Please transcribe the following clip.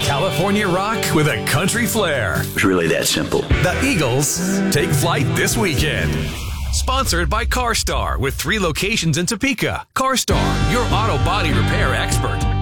California rock with a country flair. It's really that simple. The Eagles take flight this weekend. Sponsored by CarStar with 3 locations in Topeka. CarStar, your auto body repair expert.